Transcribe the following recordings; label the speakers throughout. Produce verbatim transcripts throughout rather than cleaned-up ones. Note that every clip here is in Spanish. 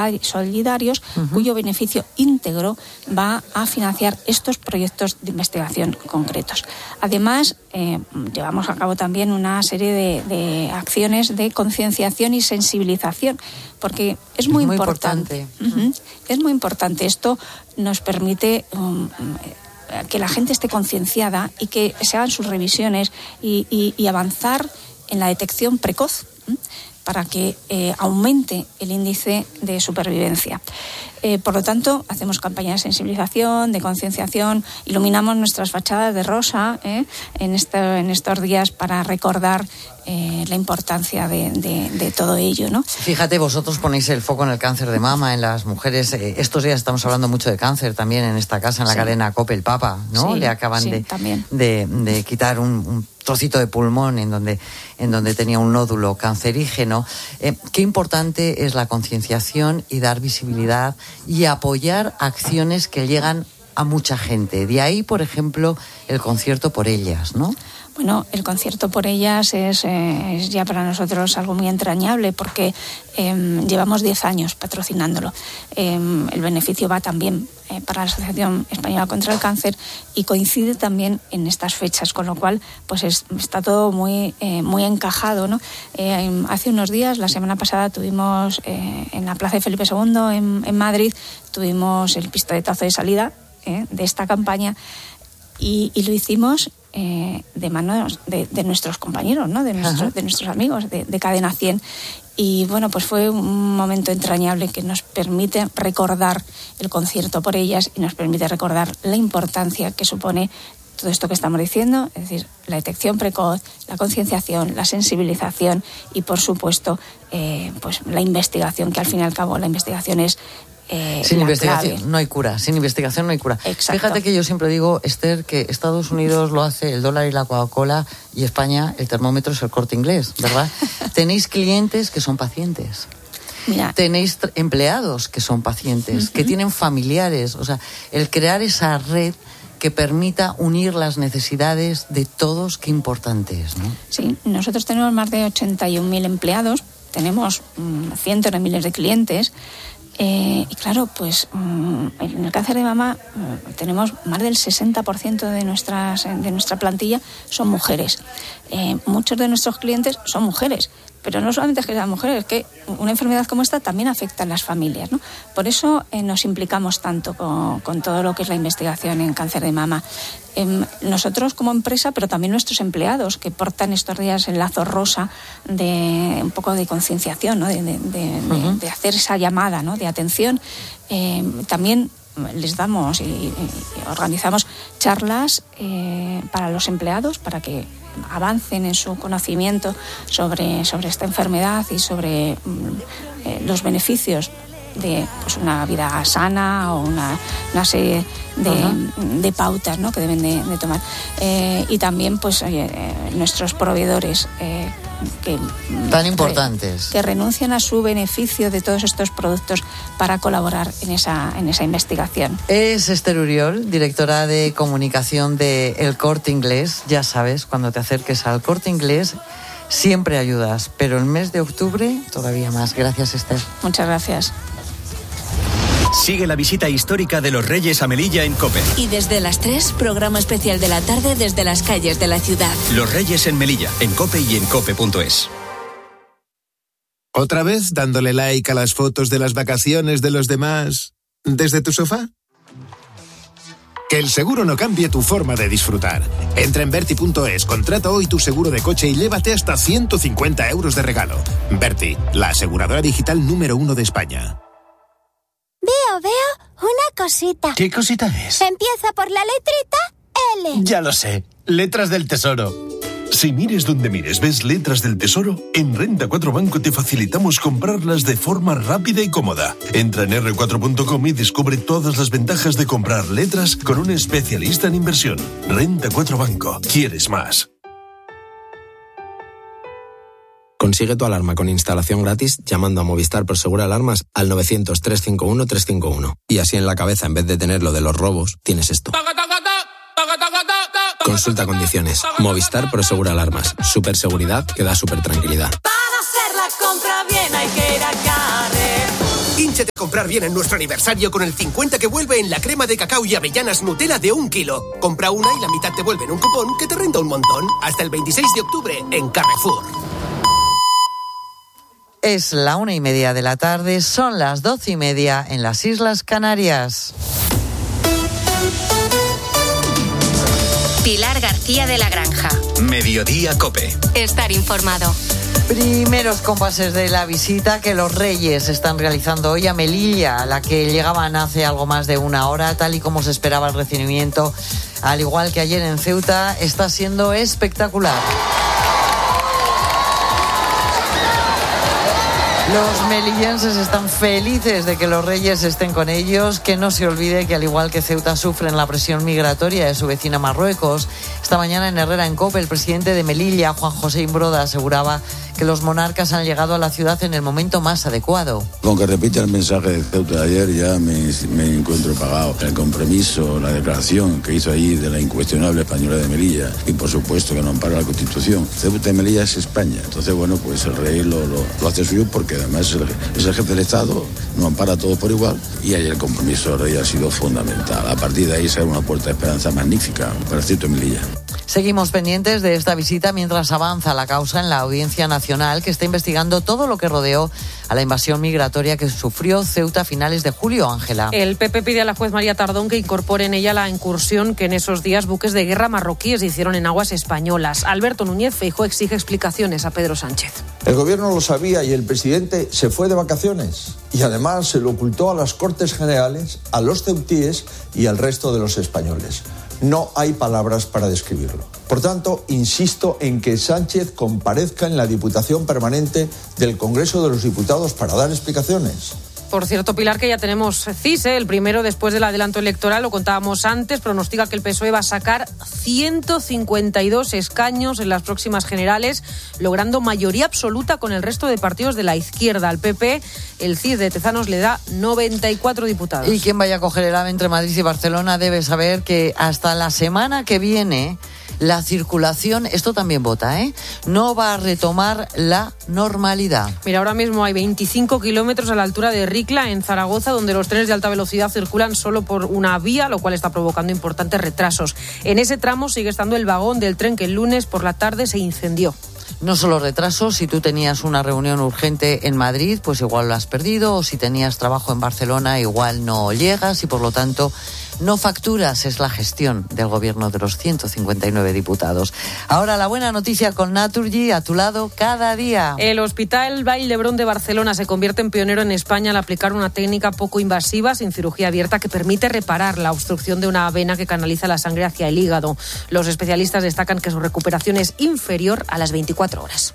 Speaker 1: solidarios, uh-huh. cuyo beneficio íntegro va a financiar estos proyectos de investigación concretos. Además, eh, llevamos a cabo también una serie de, de acciones de concienciación y sensibilización, porque es muy,
Speaker 2: muy
Speaker 1: importante.
Speaker 2: importante.
Speaker 1: Uh-huh. Es muy importante. Esto nos permite um, que la gente esté concienciada y que se hagan sus revisiones y, y, y avanzar en la detección precoz, ¿eh? para que eh, aumente el índice de supervivencia. Eh, por lo tanto, hacemos campañas de sensibilización, de concienciación, iluminamos nuestras fachadas de rosa ¿eh? en, este, en estos días para recordar eh, la importancia de, de, de todo ello, ¿no?
Speaker 2: Fíjate, vosotros ponéis el foco en el cáncer de mama, en las mujeres. Eh, estos días estamos hablando mucho de cáncer también en esta casa, en la sí. cadena COPE, el Papa, ¿no?
Speaker 1: Sí,
Speaker 2: Le acaban
Speaker 1: sí,
Speaker 2: de,
Speaker 1: de,
Speaker 2: de quitar un, un trocito de pulmón en donde, en donde tenía un nódulo cancerígeno. Eh, qué importante es la concienciación y dar visibilidad y apoyar acciones que llegan a mucha gente. De ahí, por ejemplo, el concierto por ellas, ¿no?
Speaker 1: Bueno, el concierto por ellas es, eh, es ya para nosotros algo muy entrañable porque eh, llevamos diez años patrocinándolo. Eh, el beneficio va también eh, para la Asociación Española contra el Cáncer y coincide también en estas fechas, con lo cual pues es, está todo muy, eh, muy encajado, ¿no? Eh, hace unos días, la semana pasada, tuvimos eh, en la Plaza de Felipe segundo en, en Madrid, tuvimos el pistoletazo de salida eh, de esta campaña y, y lo hicimos Eh, de manos de, de nuestros compañeros, ¿no? de, nuestro, de nuestros amigos de, de Cadena cien. Y bueno, pues fue un momento entrañable que nos permite recordar el concierto por ellas y nos permite recordar la importancia que supone todo esto que estamos diciendo, es decir, la detección precoz, la concienciación, la sensibilización y, por supuesto, eh, pues la investigación, que al fin y al cabo la investigación es Eh,
Speaker 2: sin investigación
Speaker 1: clave.
Speaker 2: no hay cura, sin investigación no hay cura.
Speaker 1: Exacto.
Speaker 2: Fíjate que yo siempre digo, Esther, que Estados Unidos lo hace el dólar y la Coca-Cola y España el termómetro es el Corte Inglés, ¿verdad? Tenéis clientes que son pacientes.
Speaker 1: Mira.
Speaker 2: Tenéis t- empleados que son pacientes, uh-huh. que tienen familiares, o sea, el crear esa red que permita unir las necesidades de todos, qué importante es, ¿no?
Speaker 1: Sí, nosotros tenemos más de ochenta y un mil empleados, tenemos mmm, cientos de miles de clientes. Eh, y claro, pues en el cáncer de mama tenemos más del sesenta por ciento de, nuestras, de nuestra plantilla son mujeres. Eh, muchos de nuestros clientes son mujeres, pero no solamente es que sean mujeres, es que una enfermedad como esta también afecta a las familias, ¿no? Por eso eh, nos implicamos tanto con, con todo lo que es la investigación en cáncer de mama. Eh, nosotros como empresa, pero también nuestros empleados que portan estos días el lazo rosa de un poco de concienciación, ¿no? de, de, de, uh-huh. de, de hacer esa llamada, ¿no? de atención. Eh, también les damos y, y organizamos charlas eh, para los empleados para que avancen en su conocimiento sobre, sobre esta enfermedad y sobre eh, los beneficios de pues, una vida sana o una, una serie de, uh-huh. de pautas, ¿no? que deben de, de tomar. Eh, y también pues eh, nuestros proveedores eh, que,
Speaker 2: tan importantes
Speaker 1: que renuncian a su beneficio de todos estos productos para colaborar en esa, en esa investigación.
Speaker 2: Es Esther Uriol, directora de comunicación de El Corte Inglés. Ya sabes, cuando te acerques al Corte Inglés siempre ayudas, pero el mes de octubre todavía más. Gracias, Esther.
Speaker 1: Muchas gracias.
Speaker 3: Sigue la visita histórica de los Reyes a Melilla en COPE.
Speaker 4: Y desde las tres, programa especial de la tarde desde las calles de la ciudad.
Speaker 3: Los Reyes en Melilla, en COPE y en cope punto es.
Speaker 5: ¿Otra vez dándole like a las fotos de las vacaciones de los demás desde tu sofá? Que el seguro no cambie tu forma de disfrutar. Entra en Berti punto es, contrata hoy tu seguro de coche y llévate hasta ciento cincuenta euros de regalo. Berti, la aseguradora digital número uno de España.
Speaker 6: Veo, veo una cosita.
Speaker 7: ¿Qué cosita es?
Speaker 6: Empieza por la letrita L.
Speaker 7: Ya lo sé, letras del tesoro.
Speaker 8: Si mires donde mires ves letras del tesoro, en Renta cuatro Banco te facilitamos comprarlas de forma rápida y cómoda. Entra en erre cuatro punto com y descubre todas las ventajas de comprar letras con un especialista en inversión. Renta cuatro Banco. ¿Quieres más?
Speaker 9: Consigue tu alarma con instalación gratis llamando a Movistar Prosegur Alarmas al novecientos, trescientos cincuenta y uno, trescientos cincuenta y uno. Y así en la cabeza, en vez de tener lo de los robos, tienes esto. Consulta condiciones. Movistar Prosegur Alarmas. Super seguridad que da super tranquilidad.
Speaker 10: Para hacer la compra bien hay que ir a Carrer. Hínchate a comprar bien en nuestro aniversario con el cincuenta que vuelve en la crema de cacao y avellanas Nutella de un kilo. Compra una y la mitad te vuelve en un cupón que te renta un montón. Hasta el veintiséis de octubre en Carrefour.
Speaker 2: Es la una y media de la tarde, son las doce y media en las Islas Canarias.
Speaker 4: Pilar García de la Granja.
Speaker 3: Mediodía COPE.
Speaker 4: Estar informado.
Speaker 2: Primeros compases de la visita que los Reyes están realizando hoy a Melilla, a la que llegaban hace algo más de una hora, tal y como se esperaba el recibimiento, al igual que ayer en Ceuta, está siendo espectacular. Los melillenses están felices de que los Reyes estén con ellos, que no se olvide que al igual que Ceuta sufren la presión migratoria de su vecina Marruecos. Esta mañana en Herrera en COPE, el presidente de Melilla, Juan José Imbroda, aseguraba que los monarcas han llegado a la ciudad en el momento más adecuado.
Speaker 11: Con que repita el mensaje de Ceuta de ayer ya me, me encuentro pagado. El compromiso, la declaración que hizo allí de la incuestionable española de Melilla y por supuesto que no ampara la Constitución. Ceuta y Melilla es España. Entonces, bueno, pues el rey lo, lo, lo hace suyo porque además es el, es el jefe del Estado, no ampara a todos por igual y ahí el compromiso del rey ha sido fundamental. A partir de ahí será una puerta de esperanza magnífica para Ceuta y Melilla.
Speaker 2: Seguimos pendientes de esta visita mientras avanza la causa en la Audiencia Nacional, que está investigando todo lo que rodeó a la invasión migratoria que sufrió Ceuta a finales de julio, Ángela.
Speaker 12: El P P pide a la juez María Tardón que incorpore en ella la incursión que en esos días buques de guerra marroquíes hicieron en aguas españolas. Alberto Núñez Feijóo exige explicaciones a Pedro Sánchez.
Speaker 13: El gobierno lo sabía y el presidente se fue de vacaciones y además se lo ocultó a las Cortes Generales, a los ceutíes y al resto de los españoles. No hay palabras para describirlo. Por tanto, insisto en que Sánchez comparezca en la Diputación Permanente del Congreso de los Diputados para dar explicaciones.
Speaker 12: Por cierto, Pilar, que ya tenemos C I S, ¿eh? El primero después del adelanto electoral, lo contábamos antes, pronostica que el P S O E va a sacar ciento cincuenta y dos escaños en las próximas generales, logrando mayoría absoluta con el resto de partidos de la izquierda. Al P P, el C I S de Tezanos le da noventa y cuatro diputados.
Speaker 2: Y quien vaya a coger el AVE entre Madrid y Barcelona debe saber que hasta la semana que viene la circulación, esto también vota, ¿eh? no va a retomar la normalidad.
Speaker 12: Mira, ahora mismo hay veinticinco kilómetros a la altura de Ricla, en Zaragoza, donde los trenes de alta velocidad circulan solo por una vía, lo cual está provocando importantes retrasos. En ese tramo sigue estando el vagón del tren que el lunes por la tarde se incendió.
Speaker 2: No solo retrasos, si tú tenías una reunión urgente en Madrid, pues igual lo has perdido, o si tenías trabajo en Barcelona, igual no llegas y por lo tanto no facturas. Es la gestión del gobierno de los ciento cincuenta y nueve diputados. Ahora la buena noticia con Naturgy, a tu lado cada día.
Speaker 12: El Hospital Vall d'Hebron de Barcelona se convierte en pionero en España al aplicar una técnica poco invasiva, sin cirugía abierta, que permite reparar la obstrucción de una vena que canaliza la sangre hacia el hígado. Los especialistas destacan que su recuperación es inferior a las veinticuatro horas.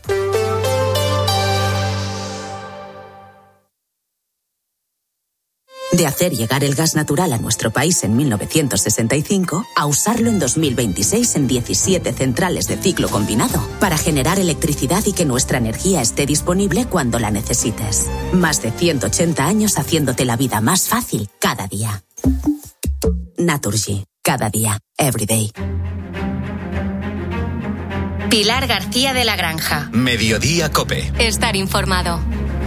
Speaker 14: De hacer llegar el gas natural a nuestro país en mil novecientos sesenta y cinco a usarlo en dos mil veintiséis en diecisiete centrales de ciclo combinado para generar electricidad y que nuestra energía esté disponible cuando la necesites. Más de ciento ochenta años haciéndote la vida más fácil cada día. Naturgy. Cada día. Every day.
Speaker 4: Pilar García de la Granja.
Speaker 3: Mediodía COPE.
Speaker 4: Estar informado.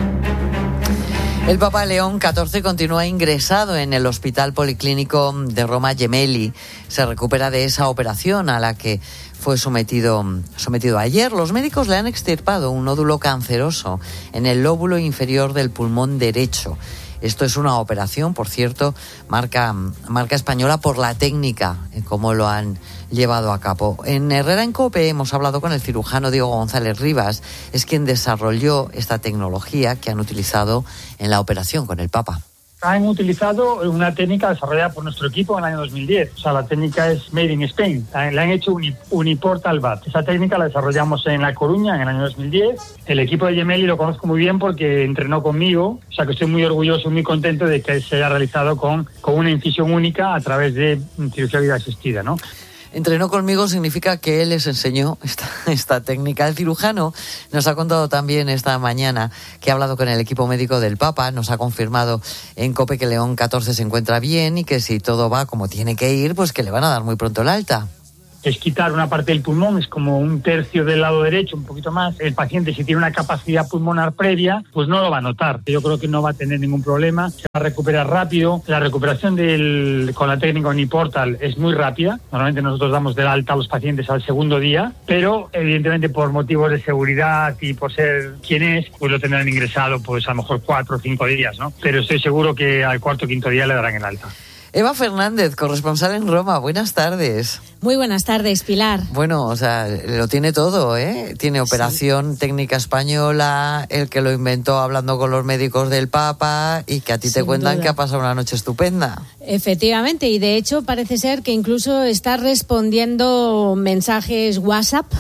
Speaker 2: El Papa León catorce continúa ingresado en el Hospital Policlínico de Roma Gemelli. Se recupera de esa operación a la que fue sometido, sometido ayer. Los médicos le han extirpado un nódulo canceroso en el lóbulo inferior del pulmón derecho. Esto es una operación, por cierto, marca, marca española por la técnica en cómo lo han llevado a cabo. En Herrera en COPE hemos hablado con el cirujano Diego González Rivas, es quien desarrolló esta tecnología que han utilizado en la operación con el Papa.
Speaker 15: Han utilizado una técnica desarrollada por nuestro equipo en el año dos mil diez. O sea, la técnica es Made in Spain. La han hecho Uniportal V A T. Esa técnica la desarrollamos en La Coruña en el año dos mil diez. El equipo de Gemelli lo conozco muy bien porque entrenó conmigo. O sea, que estoy muy orgulloso y muy contento de que se haya realizado con, con una incisión única a través de cirugía de vida asistida, ¿no?
Speaker 2: Entrenó conmigo significa que él les enseñó esta, esta técnica. El cirujano nos ha contado también esta mañana que ha hablado con el equipo médico del Papa, nos ha confirmado en COPE que León catorce se encuentra bien y que si todo va como tiene que ir, pues que le van a dar muy pronto el alta.
Speaker 15: es quitar una parte del pulmón, es como un tercio del lado derecho, un poquito más. El paciente, si tiene una capacidad pulmonar previa, pues no lo va a notar. Yo creo que no va a tener ningún problema, se va a recuperar rápido. La recuperación del, con la técnica Uniportal es muy rápida. Normalmente nosotros damos de alta a los pacientes al segundo día, pero evidentemente por motivos de seguridad y por ser quien es, pues lo tendrán ingresado pues a lo mejor cuatro o cinco días, ¿no? Pero estoy seguro que al cuarto o quinto día le darán el alta.
Speaker 2: Eva Fernández, corresponsal en Roma, buenas tardes.
Speaker 16: Muy buenas tardes, Pilar.
Speaker 2: Bueno, o sea, lo tiene todo, ¿eh? Tiene operación, sí. Técnica española, el que lo inventó hablando con los médicos del Papa y que a ti Sin te cuentan duda. Que ha pasado una noche estupenda.
Speaker 16: Efectivamente, y de hecho parece ser que incluso está respondiendo mensajes WhatsApp,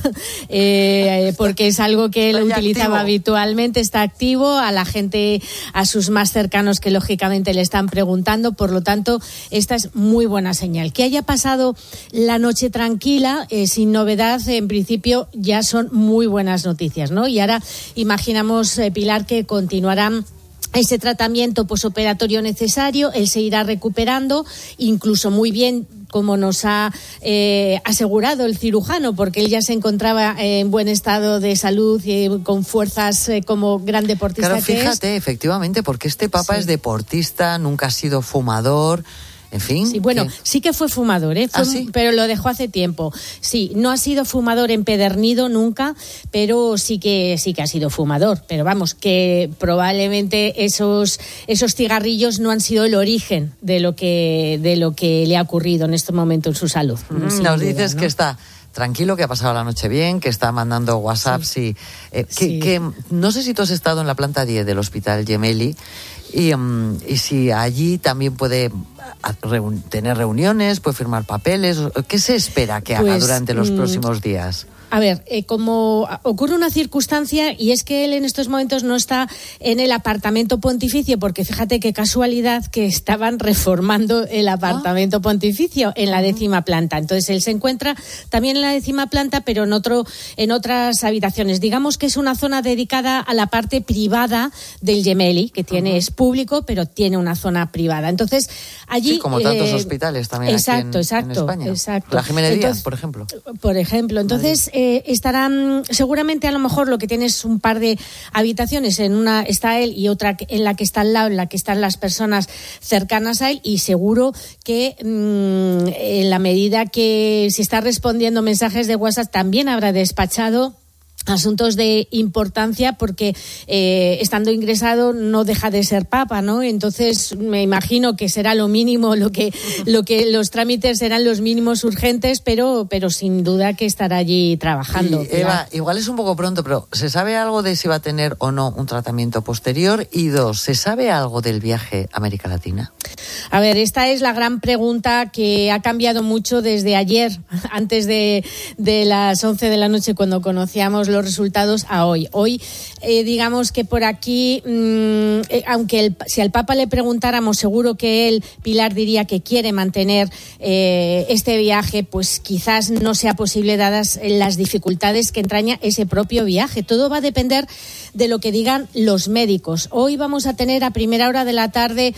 Speaker 16: eh, porque es algo que él Estoy utilizaba activo. habitualmente, está activo, a la gente, a sus más cercanos que lógicamente le están preguntando, por lo tanto, esta es muy buena señal. Que haya pasado la noche tranquila, eh, sin novedad, en principio ya son muy buenas noticias, ¿no? Y ahora imaginamos, eh, Pilar, que continuarán ese tratamiento posoperatorio necesario, él se irá recuperando, incluso muy bien, como nos ha eh, asegurado el cirujano, porque él ya se encontraba en buen estado de salud y con fuerzas eh, como gran deportista
Speaker 2: claro,
Speaker 16: que es.
Speaker 2: Claro, fíjate, efectivamente, porque este Papa sí. es deportista, nunca ha sido fumador. En fin.
Speaker 16: Sí, bueno,
Speaker 2: ¿qué?
Speaker 16: sí que fue fumador, ¿eh? Fue,
Speaker 2: ¿Ah, sí?
Speaker 16: Pero lo dejó hace tiempo. Sí, no ha sido fumador empedernido nunca, pero sí que sí que ha sido fumador. Pero vamos, que probablemente esos esos cigarrillos no han sido el origen de lo que de lo que le ha ocurrido en este momento en su salud.
Speaker 2: Mm, nos duda, dices ¿no? que está tranquilo, que ha pasado la noche bien, que está mandando WhatsApps sí. y eh, que, sí. que no sé si tú has estado en la planta diez del Hospital Gemelli. Y, um, y si allí también puede reun- tener reuniones, puede firmar papeles, ¿qué se espera que haga
Speaker 16: pues,
Speaker 2: durante los
Speaker 16: mm,
Speaker 2: próximos días?
Speaker 16: A ver, eh, como ocurre una circunstancia, y es que él en estos momentos no está en el apartamento pontificio, porque fíjate qué casualidad que estaban reformando el apartamento ¿Ah? pontificio en la décima planta. Entonces él se encuentra también en la décima planta, pero en otro, en otras habitaciones. Digamos que es una zona dedicada a la parte privada del Gemelli, que tiene, uh-huh. es público, pero tiene una zona privada. Entonces allí,
Speaker 2: sí, como tantos
Speaker 16: eh,
Speaker 2: hospitales también
Speaker 16: exacto,
Speaker 2: aquí en,
Speaker 16: exacto,
Speaker 2: en España.
Speaker 16: Exacto.
Speaker 2: La Jiménez
Speaker 16: Entonces,
Speaker 2: Díaz, por ejemplo.
Speaker 16: Por ejemplo, entonces eh, estarán seguramente a lo mejor lo que tienes un par de habitaciones, en una está él y otra en la que está al lado, en la que están las personas cercanas a él, y seguro que mmm, en la medida que si está respondiendo mensajes de WhatsApp también habrá despachado asuntos de importancia, porque eh, estando ingresado no deja de ser papa, ¿no? Entonces me imagino que será lo mínimo, lo que lo que los trámites serán los mínimos urgentes, pero pero sin duda que estará allí trabajando.
Speaker 2: Y, Eva, igual es un poco pronto, pero ¿se sabe algo de si va a tener o no un tratamiento posterior? Y dos, ¿se sabe algo del viaje a América Latina?
Speaker 16: A ver, esta es la gran pregunta que ha cambiado mucho desde ayer, antes de, de las once de la noche, cuando conocíamos los resultados, a hoy. Hoy, eh, digamos que por aquí, mmm, eh, aunque el, si al Papa le preguntáramos, seguro que él, Pilar, diría que quiere mantener eh, este viaje, pues quizás no sea posible dadas las dificultades que entraña ese propio viaje. Todo va a depender de lo que digan los médicos. Hoy vamos a tener a primera hora de la tarde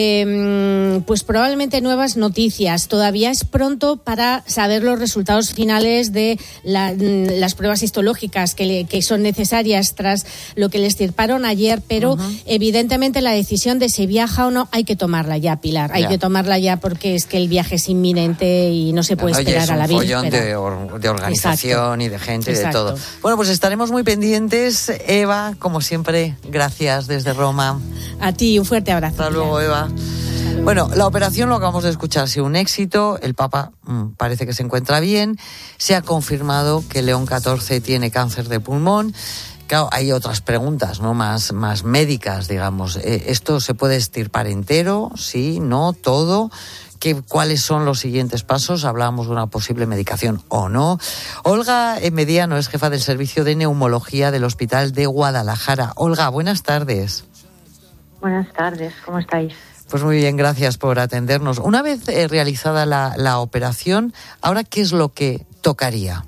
Speaker 16: eh, pues probablemente nuevas noticias. Todavía es pronto para saber los resultados finales de la, las pruebas histológicas que, le, que son necesarias tras lo que le extirparon ayer, pero uh-huh. evidentemente la decisión de si viaja o no hay que tomarla ya, Pilar. Hay ya. que tomarla ya, porque es que el viaje es inminente y no se puede
Speaker 2: Oye,
Speaker 16: esperar a la víspera.
Speaker 2: Es un follón de, or, de organización Exacto. y de gente y
Speaker 16: Exacto.
Speaker 2: de todo. Bueno, pues estaremos muy pendientes. Eva, como siempre, gracias desde Roma.
Speaker 16: A ti, un fuerte abrazo.
Speaker 2: Hasta luego, Eva. Bueno, la operación, lo acabamos de escuchar, ha sido un éxito. El Papa mmm, parece que se encuentra bien. Se ha confirmado que León catorce tiene cáncer de pulmón. Claro, hay otras preguntas, ¿no? Más, más médicas, digamos. Eh, ¿Esto se puede extirpar entero? Sí, no, todo. ¿Qué, ¿Cuáles son los siguientes pasos? Hablábamos de una posible medicación o no. Olga Mediano es jefa del servicio de neumología del Hospital de Guadalajara. Olga, buenas tardes.
Speaker 17: Buenas tardes, ¿cómo estáis?
Speaker 2: Pues muy bien, gracias por atendernos. Una vez eh, realizada la, la operación, ¿ahora qué es lo que tocaría?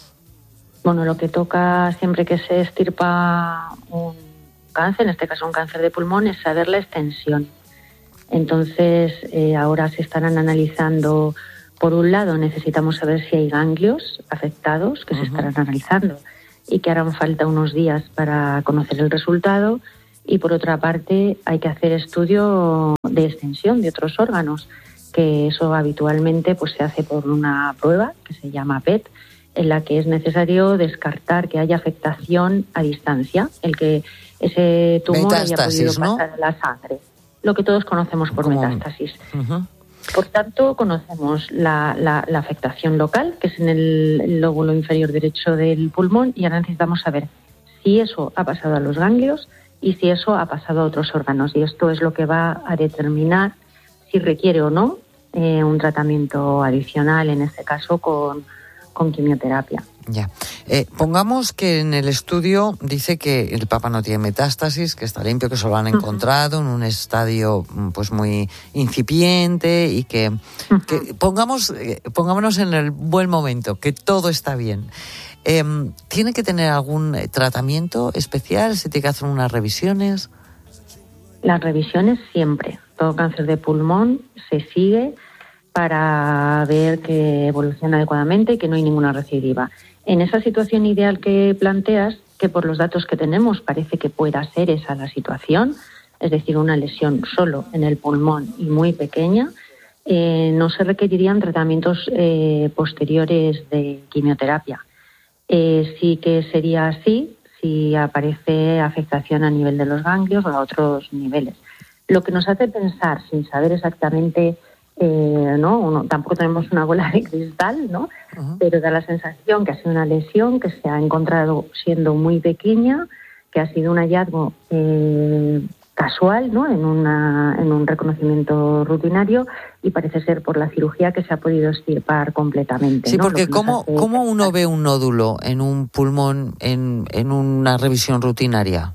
Speaker 17: Bueno, lo que toca siempre que se extirpa un cáncer, en este caso un cáncer de pulmón, es saber la extensión. Entonces, eh, ahora se estarán analizando Por un lado, necesitamos saber si hay ganglios afectados que uh-huh. se estarán analizando y que harán falta unos días para conocer el resultado. Y por otra parte, hay que hacer estudio de extensión de otros órganos, que eso habitualmente pues se hace por una prueba que se llama P E T, en la que es necesario descartar que haya afectación a distancia, el que ese tumor haya podido pasar a la sangre, lo que todos conocemos por ¿Cómo? metástasis. Uh-huh. Por tanto, conocemos la, la, la afectación local, que es en el, el lóbulo inferior derecho del pulmón, y ahora necesitamos saber si eso ha pasado a los ganglios y si eso ha pasado a otros órganos. Y esto es lo que va a determinar si requiere o no eh, un tratamiento adicional, en este caso con, con quimioterapia.
Speaker 2: Ya. Eh, pongamos que en el estudio dice que el Papa no tiene metástasis, que está limpio, que se lo han encontrado uh-huh. en un estadio pues muy incipiente y que, uh-huh. que pongamos, eh, pongámonos en el buen momento, que todo está bien. Eh, ¿Tiene que tener algún tratamiento especial? ¿Se tiene que hacer unas revisiones?
Speaker 17: Las revisiones siempre. Todo cáncer de pulmón se sigue para ver que evoluciona adecuadamente y que no hay ninguna recidiva. En esa situación ideal que planteas, que por los datos que tenemos parece que pueda ser esa la situación, es decir, una lesión solo en el pulmón y muy pequeña, eh, no se requerirían tratamientos eh, posteriores de quimioterapia. Eh, sí que sería así si aparece afectación a nivel de los ganglios o a otros niveles. Lo que nos hace pensar, sin saber exactamente... Eh, no, Uno, tampoco tenemos una bola de cristal, ¿no? Uh-huh. Pero da la sensación que ha sido una lesión que se ha encontrado siendo muy pequeña, que ha sido un hallazgo eh, casual, ¿no? En, una, en un reconocimiento rutinario, y parece ser por la cirugía que se ha podido extirpar completamente.
Speaker 2: Sí,
Speaker 17: ¿no?
Speaker 2: porque ¿cómo, ¿cómo uno ve un nódulo en un pulmón en, en una revisión rutinaria?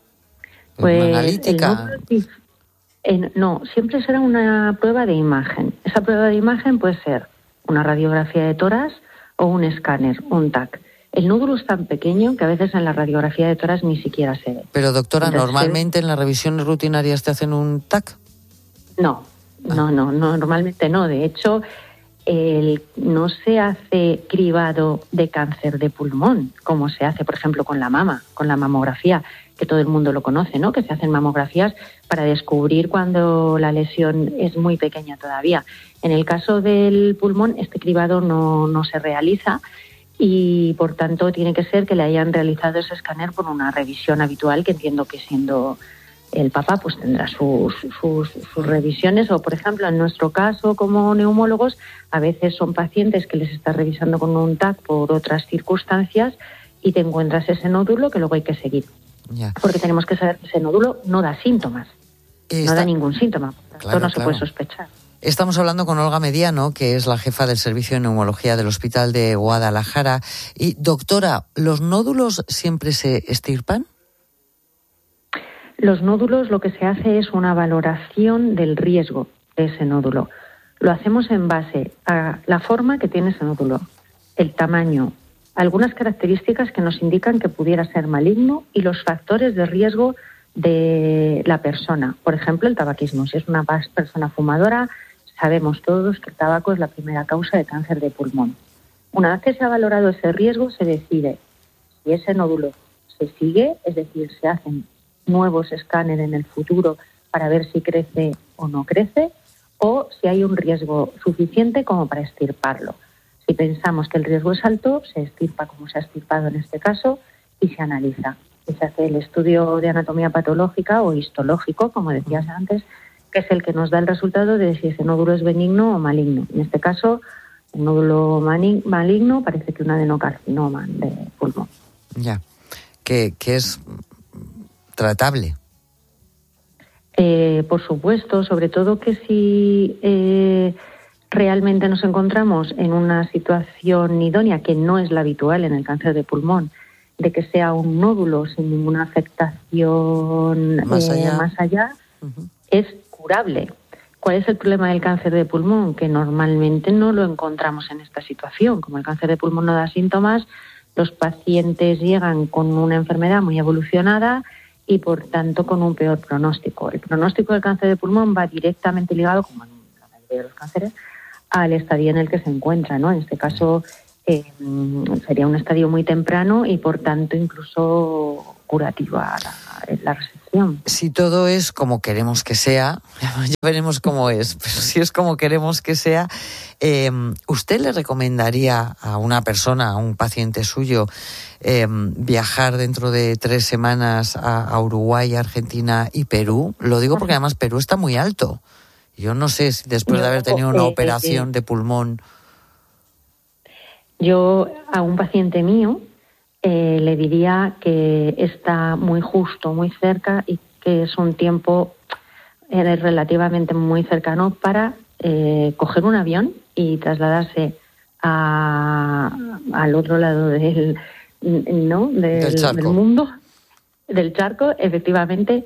Speaker 17: Pues
Speaker 2: ¿Una analítica?
Speaker 17: El En, no, siempre será una prueba de imagen. Esa prueba de imagen puede ser una radiografía de tórax o un escáner, un T A C. El nódulo es tan pequeño que a veces en la radiografía de tórax ni siquiera se ve.
Speaker 2: Pero doctora, Entonces, ¿normalmente en las revisiones rutinarias te hacen un T A C?
Speaker 17: No, ah. no, no, no, normalmente no. De hecho, el, no se hace cribado de cáncer de pulmón, como se hace, por ejemplo, con la mama, con la mamografía, que todo el mundo lo conoce, ¿no? Que se hacen mamografías para descubrir cuando la lesión es muy pequeña todavía. En el caso del pulmón, este cribado no, no se realiza y, por tanto, tiene que ser que le hayan realizado ese escáner por una revisión habitual, que entiendo que siendo el Papa pues tendrá sus, sus, sus revisiones. O, por ejemplo, en nuestro caso, como neumólogos, a veces son pacientes que les estás revisando con un T A C por otras circunstancias y te encuentras ese nódulo que luego hay que seguir. Ya. Porque tenemos que saber que ese nódulo no da síntomas, Está... no da ningún síntoma, por
Speaker 2: claro,
Speaker 17: no se
Speaker 2: claro.
Speaker 17: puede sospechar.
Speaker 2: Estamos hablando con Olga Mediano, que es la jefa del Servicio de Neumología del Hospital de Guadalajara. Y, doctora, ¿los nódulos siempre se extirpan?
Speaker 17: Los nódulos, lo que se hace es una valoración del riesgo de ese nódulo. Lo hacemos en base a la forma que tiene ese nódulo, el tamaño, algunas características que nos indican que pudiera ser maligno y los factores de riesgo de la persona. Por ejemplo, el tabaquismo. Si es una persona fumadora, sabemos todos que el tabaco es la primera causa de cáncer de pulmón. Una vez que se ha valorado ese riesgo, se decide si ese nódulo se sigue, es decir, se hacen nuevos escáneres en el futuro para ver si crece o no crece, o si hay un riesgo suficiente como para extirparlo. Si pensamos que el riesgo es alto, se extirpa como se ha extirpado en este caso y se analiza. Y se hace el estudio de anatomía patológica o histológico, como decías antes, que es el que nos da el resultado de si ese nódulo es benigno o maligno. En este caso, el nódulo maligno parece que un adenocarcinoma de pulmón.
Speaker 2: Ya, que, que es tratable.
Speaker 17: Eh, por supuesto, sobre todo que si... Eh, realmente nos encontramos en una situación idónea, que no es la habitual en el cáncer de pulmón, de que sea un nódulo sin ninguna afectación
Speaker 2: más allá,
Speaker 17: eh, más allá uh-huh. es curable. ¿Cuál es el problema del cáncer de pulmón? Que normalmente no lo encontramos en esta situación. Como el cáncer de pulmón no da síntomas, los pacientes llegan con una enfermedad muy evolucionada y, por tanto, con un peor pronóstico. El pronóstico del cáncer de pulmón va directamente ligado, como en la mayoría de los cánceres, al estadio en el que se encuentra, ¿no? En este caso eh, sería un estadio muy temprano y por tanto incluso curativa la, la recepción.
Speaker 2: Si todo es como queremos que sea, ya veremos cómo es, pero si es como queremos que sea, eh, ¿usted le recomendaría a una persona, a un paciente suyo, eh, viajar dentro de tres semanas a, a Uruguay, Argentina y Perú? Lo digo porque además Perú está muy alto. Yo no sé si después de haber tenido una operación de pulmón.
Speaker 17: Yo a un paciente mío eh, le diría que está muy justo, muy cerca y que es un tiempo eh, relativamente muy cercano para eh, coger un avión y trasladarse a, al otro lado del, ¿no? del, del, del mundo, del charco, efectivamente,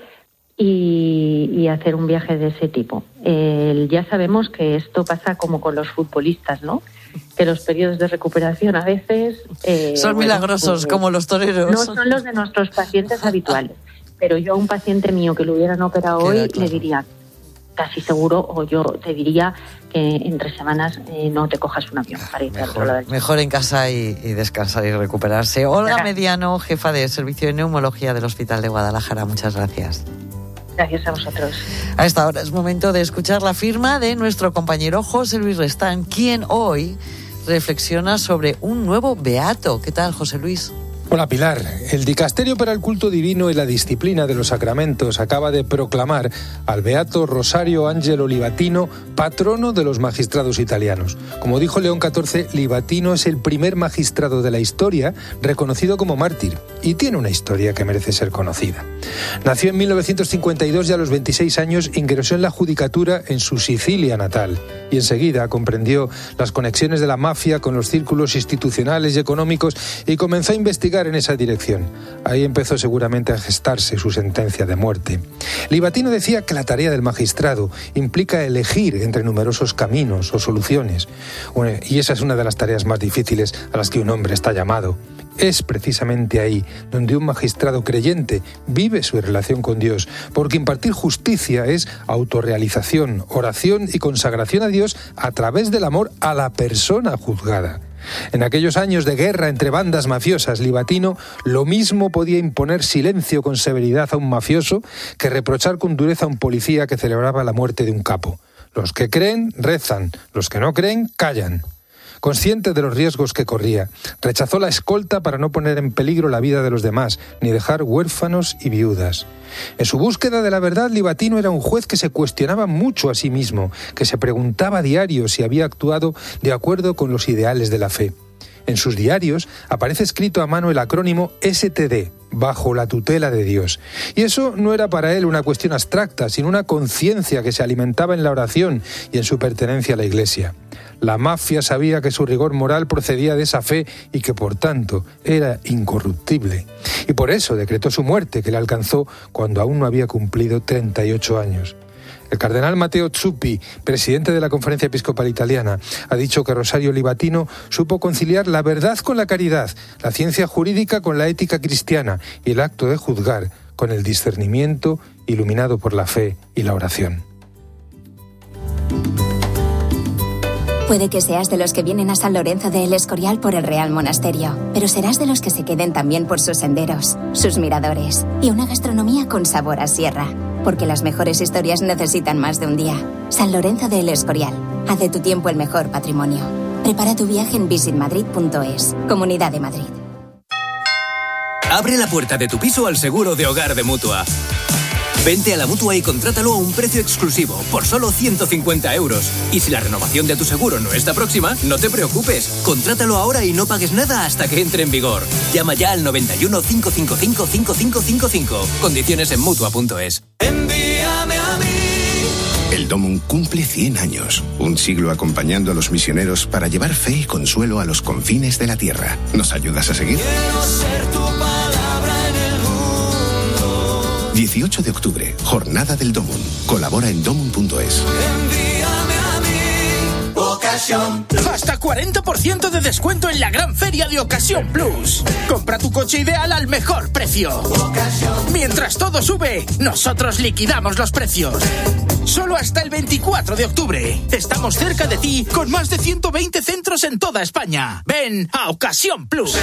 Speaker 17: y, y hacer un viaje de ese tipo. Eh, ya sabemos que esto pasa como con los futbolistas, ¿no? Que los periodos de recuperación a veces... Eh,
Speaker 2: son bueno, milagrosos, pues, como los toreros.
Speaker 17: No son los de nuestros pacientes habituales, pero yo a un paciente mío que lo hubieran operado Queda hoy claro. le diría casi seguro, o yo te diría que en tres semanas eh, no te cojas un avión para ir
Speaker 2: mejor, al mejor en casa y, y descansar y recuperarse. Olga Gracias. Mediano, jefa de Servicio de Neumología del Hospital de Guadalajara, muchas gracias.
Speaker 17: Gracias a vosotros.
Speaker 2: A esta hora es momento de escuchar la firma de nuestro compañero José Luis Restán, quien hoy reflexiona sobre un nuevo beato. ¿Qué tal, José Luis?
Speaker 18: Hola, Pilar. El Dicasterio para el Culto Divino y la Disciplina de los Sacramentos acaba de proclamar al beato Rosario Angelo Livatino patrono de los magistrados italianos. Como dijo León catorce, Livatino es el primer magistrado de la historia reconocido como mártir y tiene una historia que merece ser conocida. Nació en mil novecientos cincuenta y dos y a los veintiséis años ingresó en la judicatura en su Sicilia natal y enseguida comprendió las conexiones de la mafia con los círculos institucionales y económicos y comenzó a investigar en esa dirección. Ahí empezó seguramente a gestarse su sentencia de muerte. Livatino decía que la tarea del magistrado implica elegir entre numerosos caminos o soluciones. Bueno, y esa es una de las tareas más difíciles a las que un hombre está llamado. Es precisamente ahí donde un magistrado creyente vive su relación con Dios, porque impartir justicia es autorrealización, oración y consagración a Dios a través del amor a la persona juzgada. En aquellos años de guerra entre bandas mafiosas, Livatino lo mismo podía imponer silencio con severidad a un mafioso que reprochar con dureza a un policía que celebraba la muerte de un capo. Los que creen, rezan. Los que no creen, callan. Consciente de los riesgos que corría, rechazó la escolta para no poner en peligro la vida de los demás, ni dejar huérfanos y viudas. En su búsqueda de la verdad, Livatino era un juez que se cuestionaba mucho a sí mismo, que se preguntaba a diario si había actuado de acuerdo con los ideales de la fe. En sus diarios aparece escrito a mano el acrónimo S T D, bajo la tutela de Dios. Y eso no era para él una cuestión abstracta, sino una conciencia que se alimentaba en la oración y en su pertenencia a la Iglesia. La mafia sabía que su rigor moral procedía de esa fe y que, por tanto, era incorruptible. Y por eso decretó su muerte, que le alcanzó cuando aún no había cumplido treinta y ocho años. El cardenal Matteo Zuppi, presidente de la Conferencia Episcopal Italiana, ha dicho que Rosario Livatino supo conciliar la verdad con la caridad, la ciencia jurídica con la ética cristiana y el acto de juzgar con el discernimiento iluminado por la fe y la oración.
Speaker 19: Puede que seas de los que vienen a San Lorenzo de El Escorial por el Real Monasterio, pero serás de los que se queden también por sus senderos, sus miradores y una gastronomía con sabor a sierra. Porque las mejores historias necesitan más de un día. San Lorenzo de El Escorial. Haz de tu tiempo el mejor patrimonio. Prepara tu viaje en visit madrid punto es. Comunidad de Madrid.
Speaker 3: Abre la puerta de tu piso al seguro de hogar de Mutua. Vente a la Mutua y contrátalo a un precio exclusivo, por solo ciento cincuenta euros. Y si la renovación de tu seguro no está próxima, no te preocupes. Contrátalo ahora y no pagues nada hasta que entre en vigor. Llama ya al noventa y uno, cinco cinco cinco, cinco cinco cinco cinco. Condiciones en Mutua punto es.
Speaker 20: Envíame a mí. El Domum cumple cien años, un siglo acompañando a los misioneros para llevar fe y consuelo a los confines de la tierra. ¿Nos ayudas a seguir?
Speaker 21: Quiero ser tu palabra en el mundo.
Speaker 20: dieciocho de octubre, Jornada del Domum. Colabora en domum punto es.
Speaker 21: Envíame a mí, Ocasión.
Speaker 22: Hasta cuarenta por ciento de descuento en la gran feria de Ocasión Plus. Compra tu coche ideal al mejor precio. Ocasión. Mientras todo sube, nosotros liquidamos los precios. Solo hasta el veinticuatro de octubre. Estamos cerca de ti con más de ciento veinte centros en toda España. Ven a Ocasión Plus.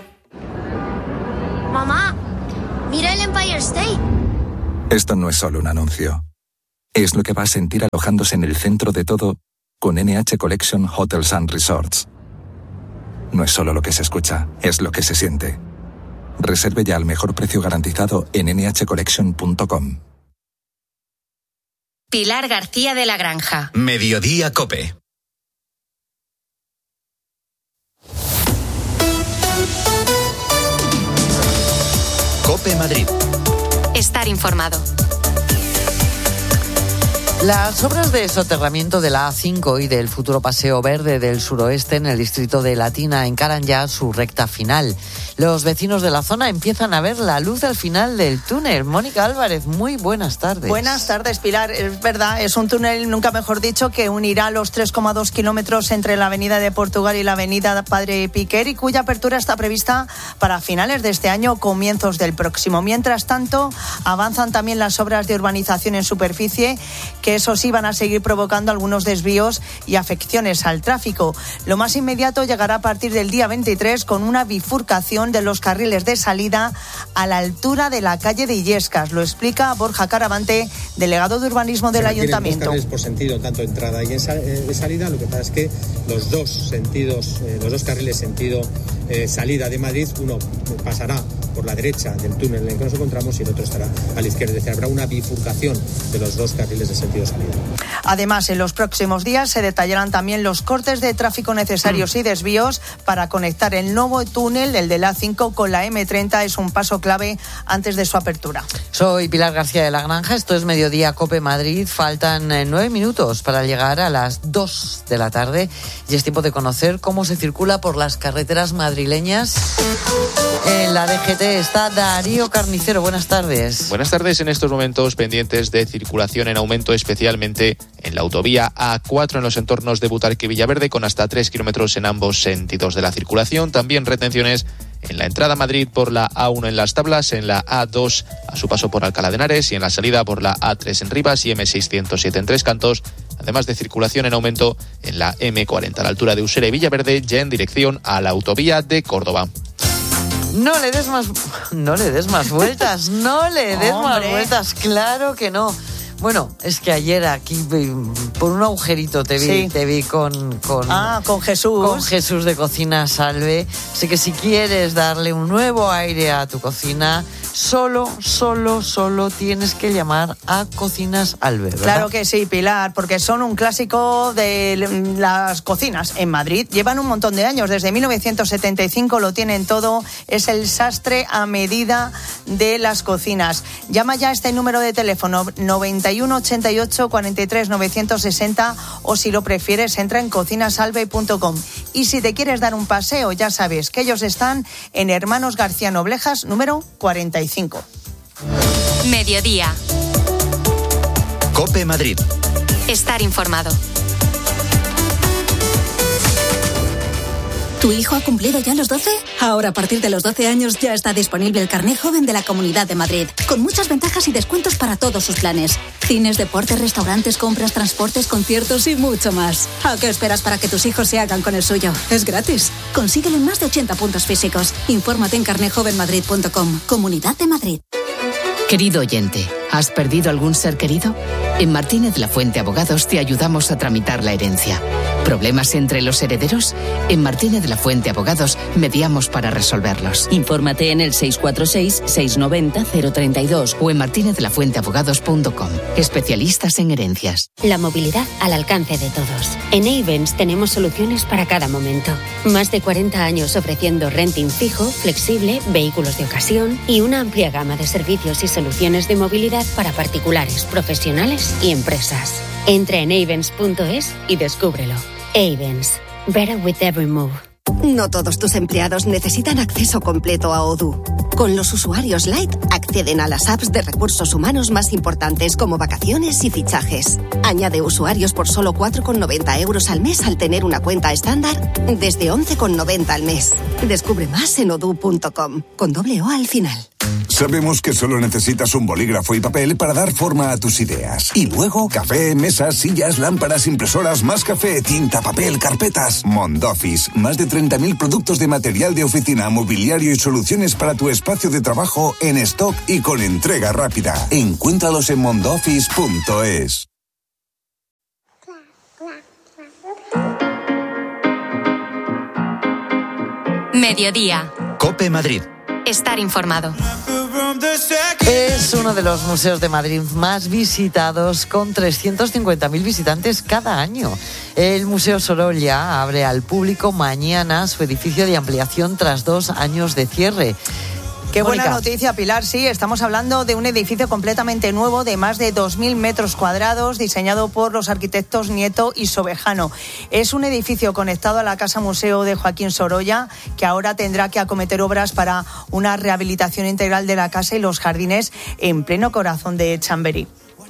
Speaker 1: Mamá, mira el Empire State.
Speaker 5: Esto no es solo un anuncio. Es lo que va a sentir alojándose en el centro de todo con N H Collection Hotels and Resorts. No es solo lo que se escucha, es lo que se siente. Reserve ya al mejor precio garantizado en ene hache collection punto com.
Speaker 23: Pilar García de la Granja.
Speaker 3: Mediodía COPE. COPE Madrid.
Speaker 23: Estar informado.
Speaker 2: Las obras de soterramiento de la A cinco y del futuro Paseo Verde del suroeste en el distrito de Latina encaran ya su recta final. Los vecinos de la zona empiezan a ver la luz al final del túnel. Mónica Álvarez, muy buenas tardes.
Speaker 24: Buenas tardes, Pilar. Es verdad, es un túnel, nunca mejor dicho, que unirá los tres coma dos kilómetros entre la avenida de Portugal y la avenida Padre Piquer, y cuya apertura está prevista para finales de este año o comienzos del próximo. Mientras tanto, avanzan también las obras de urbanización en superficie, que eso sí van a seguir provocando algunos desvíos y afecciones al tráfico. Lo más inmediato llegará a partir del día veintitrés con una bifurcación de los carriles de salida a la altura de la calle de Illescas. Lo explica Borja Caravante, delegado de urbanismo del Ayuntamiento.
Speaker 25: Dos carriles por sentido, tanto entrada y de salida. Lo que pasa es que los dos sentidos, eh, los dos carriles sentido eh, salida de Madrid, uno pasará por la derecha del túnel en el que nos encontramos y el otro estará a la izquierda. Es decir, habrá una bifurcación de los dos carriles de sentido salida.
Speaker 24: Además, en los próximos días se detallarán también los cortes de tráfico necesarios y desvíos para conectar el nuevo túnel, el de la A cinco, con la eme treinta. Es un paso clave antes de su apertura.
Speaker 2: Soy Pilar García de la Granja, esto es Mediodía COPE Madrid. Faltan eh, nueve minutos para llegar a las dos de la tarde y es tiempo de conocer cómo se circula por las carreteras madrileñas. En la D G T está Darío Carnicero, buenas tardes.
Speaker 26: Buenas tardes. En estos momentos pendientes de circulación en aumento, especialmente en la autovía A cuatro en los entornos de Butarque y Villaverde, con hasta tres kilómetros en ambos sentidos de la circulación. También retenciones en la entrada a Madrid por la A uno en Las Tablas, en la A dos a su paso por Alcalá de Henares y en la salida por la A tres en Rivas y eme seiscientos siete en Tres Cantos, además de circulación en aumento en la eme cuarenta a la altura de Usera y Villaverde, ya en dirección a la autovía de Córdoba.
Speaker 2: No le des más, no le des más vueltas, no le des
Speaker 24: Hombre.
Speaker 2: más vueltas, claro que no. Bueno, es que ayer aquí por un agujerito te vi,
Speaker 24: Sí.
Speaker 2: te vi con, con
Speaker 24: Ah, con Jesús.
Speaker 2: con Jesús de Cocina Salve. Así que si quieres darle un nuevo aire a tu cocina, solo, solo, solo tienes que llamar a Cocinas Alve, ¿verdad?
Speaker 24: Claro que sí, Pilar, porque son un clásico de las cocinas en Madrid. Llevan un montón de años, desde mil novecientos setenta y cinco lo tienen todo. Es el sastre a medida de las cocinas. Llama ya a este número de teléfono noventa y uno ochenta y ocho cuarenta y tres novecientos sesenta, o si lo prefieres entra en cocinasalve punto com. Y si te quieres dar un paseo, ya sabes que ellos están en Hermanos García Noblejas número cuarenta y cinco.
Speaker 23: Mediodía.
Speaker 3: COPE Madrid.
Speaker 23: Estar informado.
Speaker 27: ¿Tu hijo ha cumplido ya los doce? Ahora, a partir de los doce años, ya está disponible el carné joven de la Comunidad de Madrid, con muchas ventajas y descuentos para todos sus planes. Cines, deportes, restaurantes, compras, transportes, conciertos y mucho más. ¿A qué esperas para que tus hijos se hagan con el suyo? Es gratis. Consíguelo en más de ochenta puntos físicos. Infórmate en carné joven madrid punto com. Comunidad de Madrid.
Speaker 28: Querido oyente, ¿has perdido algún ser querido? En Martínez La Fuente Abogados te ayudamos a tramitar la herencia. ¿Problemas entre los herederos? En Martínez La Fuente Abogados mediamos para resolverlos.
Speaker 29: Infórmate en el seis cuatro seis, seis nueve cero, cero tres dos
Speaker 28: o en martínez la fuente abogados punto com. Especialistas en herencias.
Speaker 30: La movilidad al alcance de todos. En Ayvens tenemos soluciones para cada momento. Más de cuarenta años ofreciendo renting fijo, flexible, vehículos de ocasión y una amplia gama de servicios y soluciones de movilidad para particulares, profesionales y empresas. Entra en Ayvens punto es y descúbrelo. Ayvens. Better with every move.
Speaker 31: No todos tus empleados necesitan acceso completo a Odoo. Con los usuarios Lite acceden a las apps de recursos humanos más importantes como vacaciones y fichajes. Añade usuarios por solo cuatro con noventa euros al mes al tener una cuenta estándar desde once con noventa al mes. Descubre más en odoo punto com con doble O al final.
Speaker 4: Sabemos que solo necesitas un bolígrafo y papel para dar forma a tus ideas. Y luego, café, mesas, sillas, lámparas, impresoras, más café, tinta, papel, carpetas. Mondoffice, más de treinta mil productos de material de oficina, mobiliario y soluciones para tu espacio de trabajo en stock y con entrega rápida. Encuéntralos en mondoffice punto es.
Speaker 23: Mediodía.
Speaker 6: COPE Madrid.
Speaker 23: Estar informado.
Speaker 2: Es uno de los museos de Madrid más visitados, con trescientos cincuenta mil visitantes cada año. El Museo Sorolla abre al público mañana su edificio de ampliación tras dos años de cierre.
Speaker 24: Qué
Speaker 2: Mónica.
Speaker 24: buena noticia, Pilar. Sí, estamos hablando de un edificio completamente nuevo de más de dos mil metros cuadrados, diseñado por los arquitectos Nieto y Sobejano. Es un edificio conectado a la Casa Museo de Joaquín Sorolla, que ahora tendrá que acometer obras para una rehabilitación integral de la casa y los jardines en pleno corazón de Chamberí.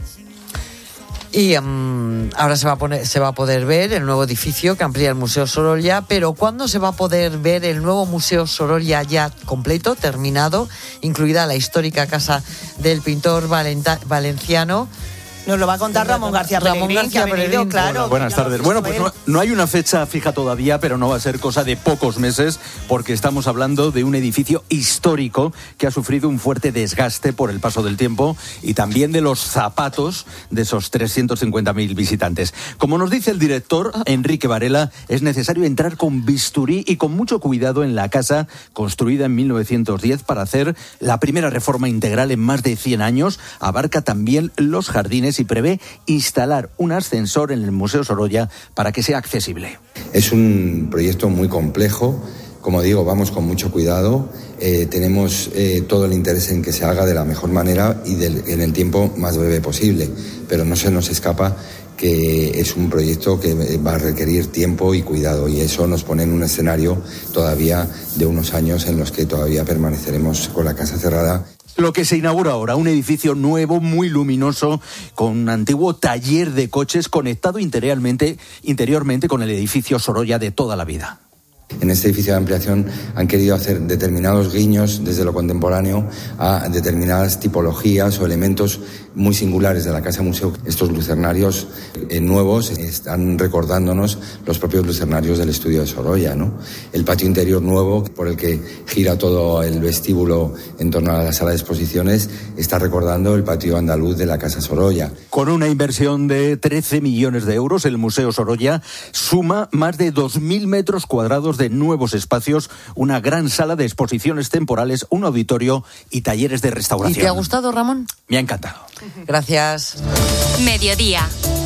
Speaker 2: Y um, ahora se va a poner, se va a poder ver el nuevo edificio que amplía el Museo Sorolla, pero ¿cuándo se va a poder ver el nuevo Museo Sorolla ya completo, terminado, incluida la histórica casa del pintor valenta, valenciano?
Speaker 24: Nos lo va a contar Ramón García
Speaker 2: Ramón
Speaker 24: Peregrín,
Speaker 2: García
Speaker 24: que ha venido,
Speaker 2: Peregrín.
Speaker 24: claro.
Speaker 7: Hola, buenas tardes. Bueno, pues no, no hay una fecha fija todavía, pero no va a ser cosa de pocos meses, porque estamos hablando de un edificio histórico que ha sufrido un fuerte desgaste por el paso del tiempo y también de los zapatos de esos trescientos cincuenta mil visitantes. Como nos dice el director, Enrique Varela, es necesario entrar con bisturí y con mucho cuidado en la casa, construida en mil novecientos diez para hacer la primera reforma integral en más de cien años. Abarca también los jardines y prevé instalar un ascensor en el Museo Sorolla para que sea accesible.
Speaker 8: Es un proyecto muy complejo, como digo, vamos con mucho cuidado, eh, tenemos eh, todo el interés en que se haga de la mejor manera y del, en el tiempo más breve posible, pero no se nos escapa que es un proyecto que va a requerir tiempo y cuidado, y eso nos pone en un escenario todavía de unos años en los que todavía permaneceremos con la casa cerrada.
Speaker 7: Lo que se inaugura ahora, un edificio nuevo, muy luminoso, con un antiguo taller de coches conectado interiormente, interiormente con el edificio Sorolla de toda la vida.
Speaker 8: En este edificio de ampliación han querido hacer determinados guiños desde lo contemporáneo a determinadas tipologías o elementos muy singulares de la Casa Museo. Estos lucernarios eh, nuevos están recordándonos los propios lucernarios del estudio de Sorolla, ¿no? El patio interior nuevo, por el que gira todo el vestíbulo en torno a la sala de exposiciones, está recordando el patio andaluz de la Casa Sorolla.
Speaker 7: Con una inversión de trece millones de euros, el Museo Sorolla suma más de dos mil metros cuadrados de nuevos espacios, una gran sala de exposiciones temporales, un auditorio y talleres de restauración.
Speaker 2: ¿Y te ha gustado, Ramón?
Speaker 7: Me ha encantado.
Speaker 2: Gracias.
Speaker 23: Mediodía.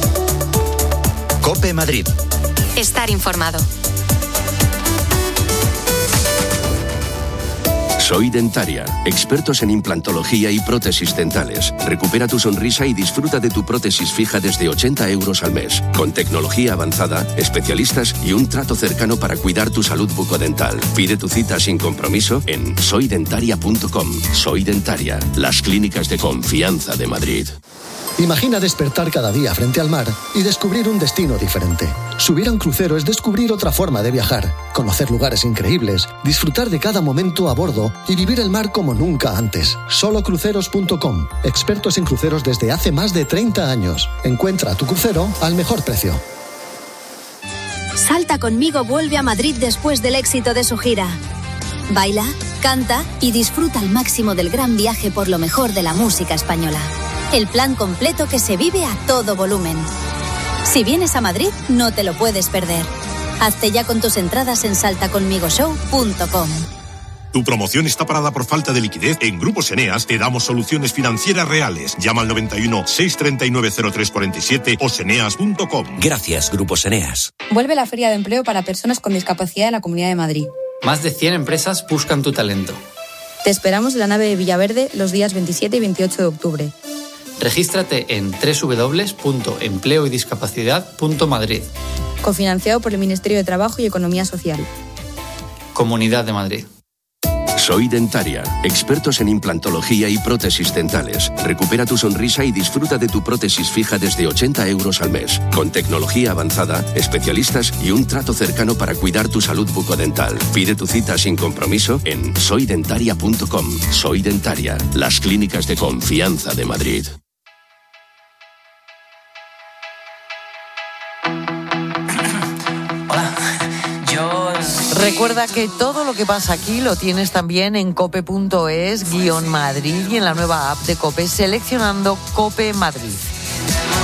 Speaker 6: COPE Madrid.
Speaker 23: Estar informado.
Speaker 9: Soy Dentaria, expertos en implantología y prótesis dentales. Recupera tu sonrisa y disfruta de tu prótesis fija desde ochenta euros al mes. Con tecnología avanzada, especialistas y un trato cercano para cuidar tu salud bucodental. Pide tu cita sin compromiso en soy dentaria punto com. Soy Dentaria, las clínicas de confianza de Madrid.
Speaker 10: Imagina despertar cada día frente al mar y descubrir un destino diferente. Subir a un crucero es descubrir otra forma de viajar, conocer lugares increíbles, disfrutar de cada momento a bordo y vivir el mar como nunca antes. solo cruceros punto com, expertos en cruceros desde hace más de treinta años. Encuentra tu crucero al mejor precio.
Speaker 11: Salta conmigo vuelve a Madrid después del éxito de su gira. Baila, canta y disfruta al máximo del gran viaje por lo mejor de la música española. El plan completo que se vive a todo volumen. Si vienes a Madrid, no te lo puedes perder. Hazte ya con tus entradas en salta conmigo show punto com.
Speaker 12: ¿Tu promoción está parada por falta de liquidez? En Grupos Eneas te damos soluciones financieras reales. Llama al noventa y uno, seiscientos treinta y nueve, cero tres cuarenta y siete o seneas punto com.
Speaker 13: Gracias, Grupos Eneas.
Speaker 14: Vuelve la Feria de Empleo para Personas con Discapacidad en la Comunidad de Madrid.
Speaker 15: Más de cien empresas buscan tu talento.
Speaker 14: Te esperamos en la nave de Villaverde los días veintisiete y veintiocho de octubre.
Speaker 15: Regístrate en doble u doble u doble u punto empleo y discapacidad punto madrid.
Speaker 14: Cofinanciado por el Ministerio de Trabajo y Economía Social.
Speaker 15: Comunidad de Madrid.
Speaker 9: Soy Dentaria, expertos en implantología y prótesis dentales. Recupera tu sonrisa y disfruta de tu prótesis fija desde ochenta euros al mes. Con tecnología avanzada, especialistas y un trato cercano para cuidar tu salud bucodental. Pide tu cita sin compromiso en soy dentaria punto com. Soy Dentaria, las clínicas de confianza de Madrid.
Speaker 2: Recuerda que todo lo que pasa aquí lo tienes también en cope punto es guión Madrid y en la nueva app de COPE seleccionando COPE Madrid.